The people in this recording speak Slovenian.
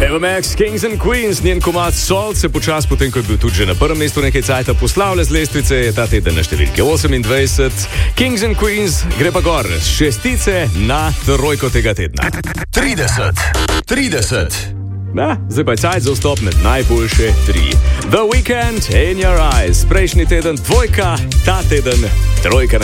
Ava Max, Kings and Queens, njen komad Salt se počas, potem ko je bil tudi že na prvem mestu nekaj cajta, poslavlja z lestvice, je ta teden na številke 28. Kings and Queens gre pa gor s 6 na trojko tega tedna. 30. Zdaj pa je cajt za vstop med najboljše 3. The Weeknd, In Your Eyes, prejšnji teden dvojka, ta teden trojka.